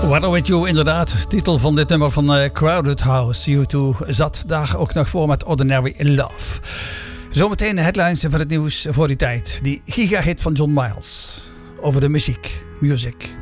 Weather With You, inderdaad. Titel van dit nummer van Crowded House. U2 zat daar ook nog voor met Ordinary Love. Zometeen de headlines van het nieuws voor die tijd. Die gigahit van John Miles. Over de muziek. Music.